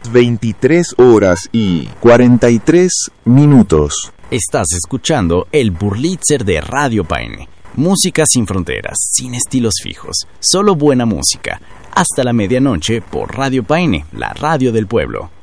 las 23 horas y 43 minutos. Estás escuchando el Burlitzer de Radio Paine. Música sin fronteras, sin estilos fijos, solo buena música. Hasta la medianoche por Radio Paine, la radio del pueblo.